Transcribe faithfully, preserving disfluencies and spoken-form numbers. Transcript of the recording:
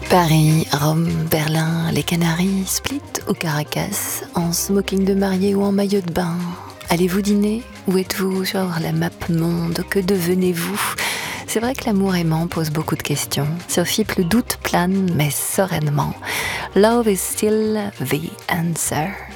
Paris, Rome, Berlin, les Canaries, Split ou Caracas, en smoking de mariée ou en maillot de bain. Allez-vous dîner? Où êtes-vous sur la map monde? Que devenez-vous? C'est vrai que l'amour aimant pose beaucoup de questions. Sur F I P, le doute plane, mais sereinement. Love is still the answer.